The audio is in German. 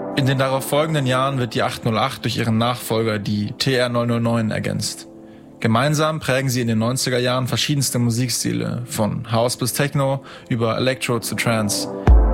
In den darauf folgenden Jahren wird die 808 durch ihren Nachfolger, die TR-909, ergänzt. Gemeinsam prägen sie in den 90er Jahren verschiedenste Musikstile, von House bis Techno über Electro zu Trance.